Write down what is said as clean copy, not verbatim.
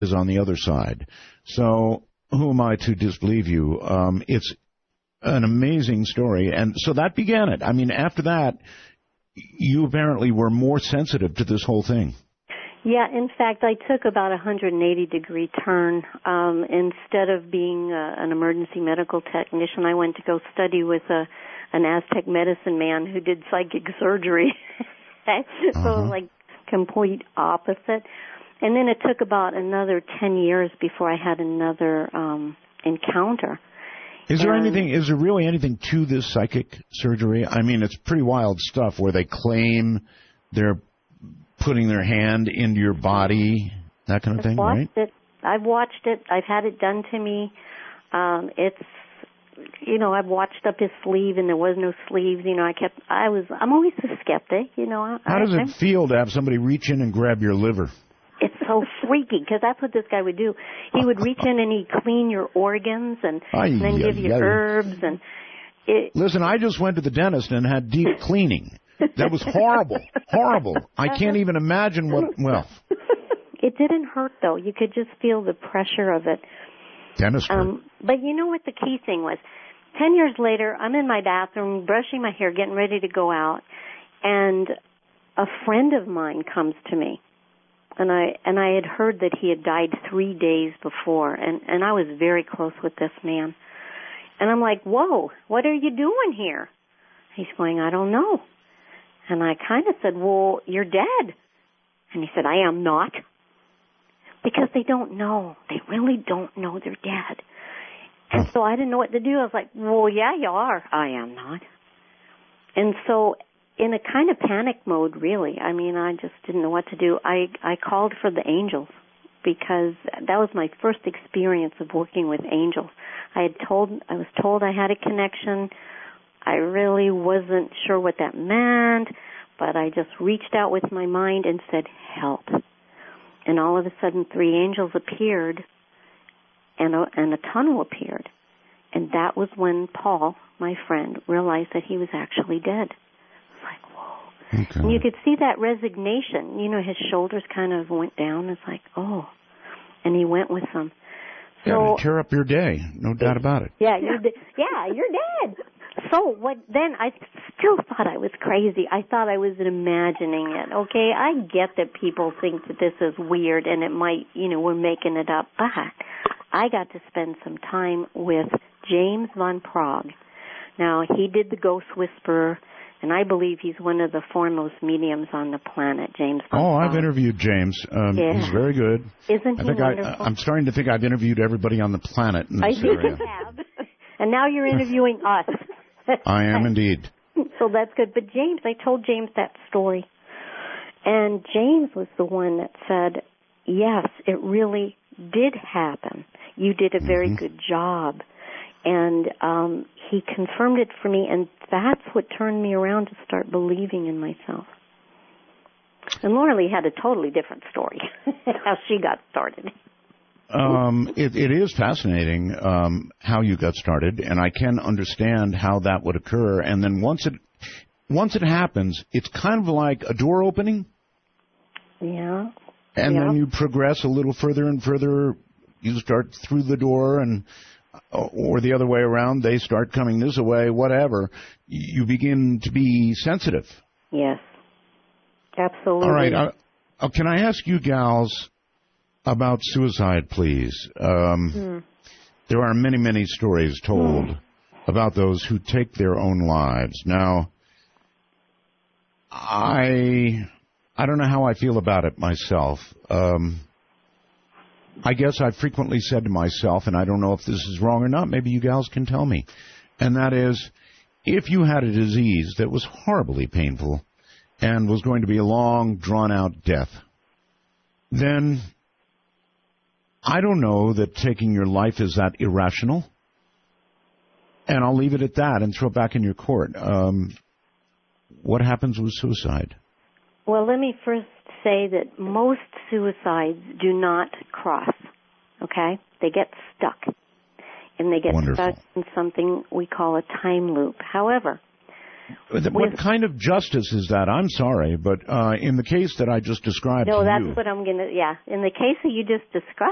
is on the other side. So who am I to disbelieve you? It's an amazing story. And so that began it. I mean, after that, you apparently were more sensitive to this whole thing. Yeah, in fact, I took about a 180-degree turn. Instead of being an emergency medical technician, I went to go study with an Aztec medicine man who did psychic surgery. So, like, complete opposite. And then it took about another 10 years before I had another encounter. Is there really anything to this psychic surgery? I mean, it's pretty wild stuff where they claim they're putting their hand into your body, that kind of thing, right? I've watched it. I've had it done to me. I've watched up his sleeve and there was no sleeves. I'm always a skeptic, How does it feel to have somebody reach in and grab your liver? It's so freaky, because that's what this guy would do. He would reach in and he'd clean your organs and then give you herbs. Listen, I just went to the dentist and had deep cleaning. That was horrible, horrible. I can't even imagine what, It didn't hurt, though. You could just feel the pressure of it. Dentistry. But you know what the key thing was? 10 years later, I'm in my bathroom, brushing my hair, getting ready to go out, and a friend of mine comes to me. And I had heard that he had died 3 days before, and I was very close with this man. And I'm like, whoa, what are you doing here? He's going, I don't know. And I kind of said, well, you're dead. And he said, I am not. Because they don't know. They really don't know they're dead. And so I didn't know what to do. I was like, well, yeah, you are. I am not. And so in a kind of panic mode, really, I mean, I just didn't know what to do. I called for the angels, because that was my first experience of working with angels. I was told I had a connection. I really wasn't sure what that meant, but I just reached out with my mind and said, help. And all of a sudden, 3 angels appeared, and a tunnel appeared. And that was when Paul, my friend, realized that he was actually dead. It's like, whoa. Okay. And you could see that resignation. His shoulders kind of went down. It's like, oh. And he went with them. So, tear up your day, no doubt about it. Yeah, you're dead. So then I still thought I was crazy. I thought I was imagining it, okay? I get that people think that this is weird and it might, we're making it up. But I got to spend some time with James Van Praagh. Now, he did the Ghost Whisperer, and I believe he's one of the foremost mediums on the planet, James Van Praagh. I've interviewed James. He's very good. Isn't he wonderful? I'm starting to think I've interviewed everybody on the planet in this area. I have. And now you're interviewing us. I am indeed. So that's good. But James, I told James that story. And James was the one that said, yes, it really did happen. You did a very good job. And he confirmed it for me, and that's what turned me around to start believing in myself. And Laura Lee had a totally different story, how she got started. It is fascinating how you got started, and I can understand how that would occur. And then once it happens, it's kind of like a door opening. Yeah. And then you progress a little further and further. You start through the door, or the other way around. They start coming this way, whatever. You begin to be sensitive. Yes. Absolutely. All right. Can I ask you gals about suicide, please? There are many, many stories told about those who take their own lives. Now, I don't know how I feel about it myself. I guess I've frequently said to myself, and I don't know if this is wrong or not, maybe you gals can tell me, and that is, if you had a disease that was horribly painful and was going to be a long, drawn-out death, then I don't know that taking your life is that irrational, and I'll leave it at that and throw it back in your court. What happens with suicide? Well, let me first say that most suicides do not cross, okay? They get stuck, and they get stuck in something we call a time loop. However, what kind of justice is that? I'm sorry, but in the case that I just described what I'm going to, in the case that you just described,